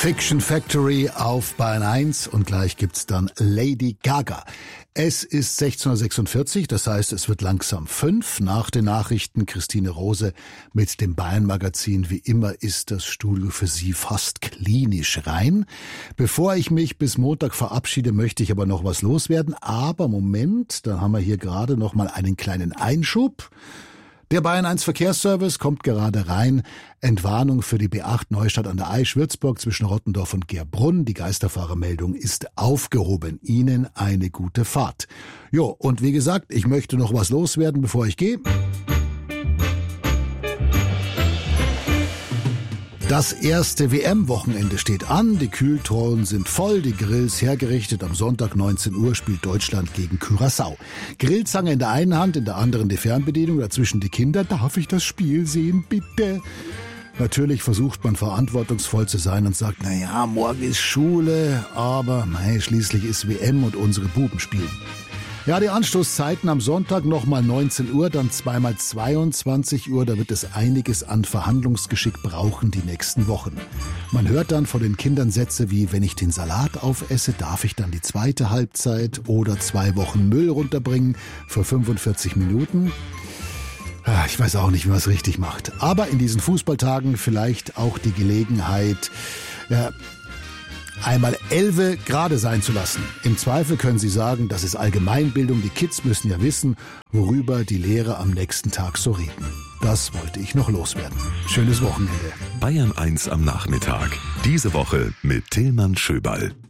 Fiction Factory auf Bayern 1 und gleich gibt's dann Lady Gaga. Es ist 16:46, das heißt, es wird langsam 5 nach den Nachrichten. Christine Rose mit dem Bayern-Magazin. Wie immer ist das Studio für Sie fast klinisch rein. Bevor ich mich bis Montag verabschiede, möchte ich aber noch was loswerden. Aber Moment, dann haben wir hier gerade noch mal einen kleinen Einschub. Der Bayern 1 Verkehrsservice kommt gerade rein. Entwarnung für die B8 Neustadt an der Aisch, Würzburg zwischen Rottendorf und Gerbrunn. Die Geisterfahrermeldung ist aufgehoben. Ihnen eine gute Fahrt. Jo, und wie gesagt, ich möchte noch was loswerden, bevor ich gehe. Das erste WM-Wochenende steht an, die Kühltonnen sind voll, die Grills hergerichtet. Am Sonntag 19 Uhr spielt Deutschland gegen Curaçao. Grillzange in der einen Hand, in der anderen die Fernbedienung, dazwischen die Kinder. Darf ich das Spiel sehen, bitte? Natürlich versucht man verantwortungsvoll zu sein und sagt, naja, morgen ist Schule, aber schließlich ist WM und unsere Buben spielen. Ja, die Anstoßzeiten am Sonntag nochmal 19 Uhr, dann zweimal 22 Uhr. Da wird es einiges an Verhandlungsgeschick brauchen die nächsten Wochen. Man hört dann von den Kindern Sätze wie, wenn ich den Salat aufesse, darf ich dann die zweite Halbzeit oder 2 Wochen Müll runterbringen für 45 Minuten. Ich weiß auch nicht, wie man es richtig macht. Aber in diesen Fußballtagen vielleicht auch die Gelegenheit, einmal 11 gerade sein zu lassen. Im Zweifel können Sie sagen, das ist Allgemeinbildung. Die Kids müssen ja wissen, worüber die Lehrer am nächsten Tag so reden. Das wollte ich noch loswerden. Schönes Wochenende. Bayern 1 am Nachmittag. Diese Woche mit Tillmann Schöberl.